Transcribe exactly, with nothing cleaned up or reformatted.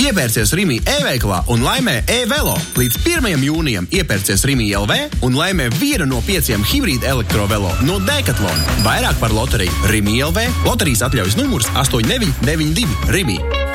Iepērcies Rimi e-veikalā un laimē e-velo. Līdz pirmajam jūnijam iepērcies Rimi L V un laimē vienu no pieciem hibrīd elektrovelo no Decathlon. Vairāk par loteriju Rimi L V. Loterijas atļaujas numurs astoņi deviņi deviņi divi Rimi.